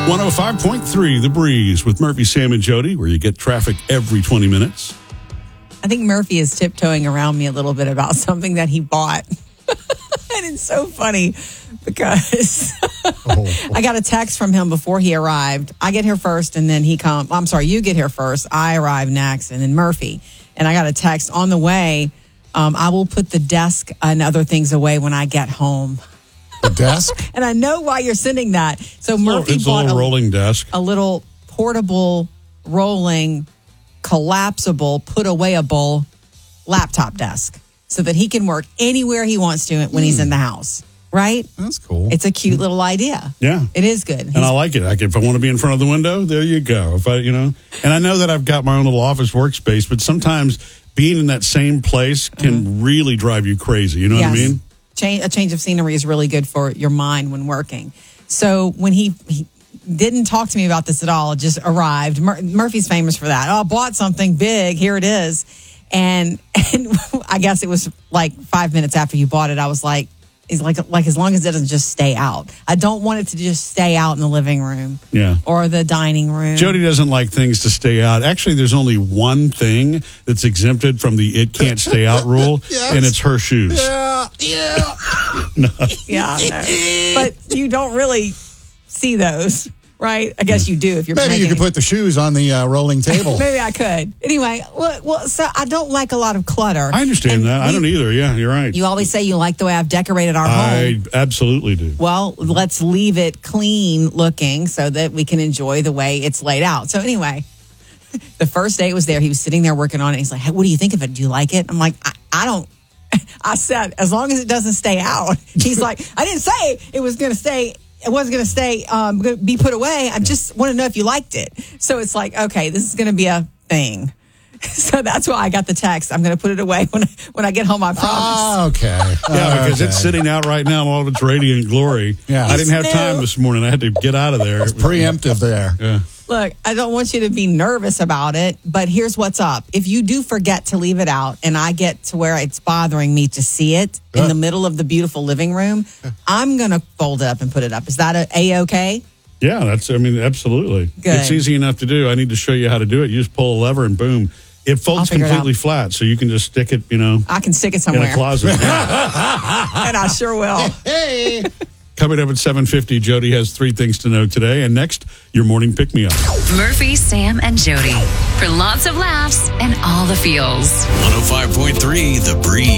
105.3 The Breeze with Murphy, Sam, and Jody, where you get traffic every 20 minutes. I think Murphy is tiptoeing around me a little bit about something that he bought. And it's so funny because I got a text from him before he arrived. I get here first and then he comes. I'm sorry, you get here first. I arrive next and then Murphy. And I got a text on the way. I will put the desk and other things away when I get home. The desk? And I know why you're sending that. So Murphy It's a bought little rolling desk. a little portable, rolling, collapsible, put-awayable laptop desk so that he can work anywhere he wants to when he's in the house. Right? That's cool. It's a cute little idea. Yeah. It is good. And I like it. Like if I want to be in front of the window, there you go. If I, and I know that I've got my own little office workspace, but sometimes being in that same place can really drive you crazy. You know what I mean? A change of scenery is really good for your mind when working. So when he didn't talk to me about this at all, just arrived. Murphy's famous for that. Oh, I bought something big. Here it is. And I guess it was like 5 minutes after you bought it, I was like, is like as long as it doesn't just stay out. I don't want it to just stay out in the living room or the dining room. Jody doesn't like things to stay out. Actually, there's only one thing that's exempted from the it can't stay out rule, and it's her shoes. Yeah. No. Yeah, I know. But you don't really see those, right? I guess you do if you're Maybe you could put the shoes on the rolling table. Maybe I could. Anyway, well, so I don't like a lot of clutter. I understand that. I don't either. Yeah, you're right. You always say you like the way I've decorated our home. I absolutely do. Well, let's leave it clean looking so that we can enjoy the way it's laid out. So anyway, the first day it was there, he was sitting there working on it. He's like, hey, what do you think of it? Do you like it? I'm like, I don't. I said, as long as it doesn't stay out. He's like, I didn't say it was going to stay. It wasn't going to stay, be put away. I just want to know if you liked it. So it's like, okay, this is going to be a thing. So that's why I got the text. I'm going to put it away when I get home, I promise. Okay. Yeah, because it's sitting out right now in all of its radiant glory. Yeah. I didn't have time this morning. I had to get out of there. It's preemptive there. Yeah. Look, I don't want you to be nervous about it, but here's what's up. If you do forget to leave it out and I get to where it's bothering me to see it in the middle of the beautiful living room, I'm going to fold it up and put it up. Is that A-okay? Yeah, absolutely. Good. It's easy enough to do. I need to show you how to do it. You just pull a lever and boom. It folds completely flat, so you can just stick it, I can stick it somewhere. in a closet. And I sure will. Hey. Coming up at 7:50, Jody has 3 things to know today. And next, your morning pick-me-up. Murphy, Sam, and Jody. For lots of laughs and all the feels. 105.3 The Breeze.